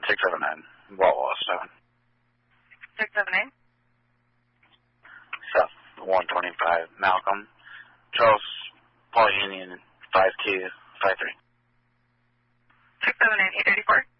679, Wawa 7. 679? South 125, Malcolm. Charles, Paul Union, 5Q, 53. 679, 884?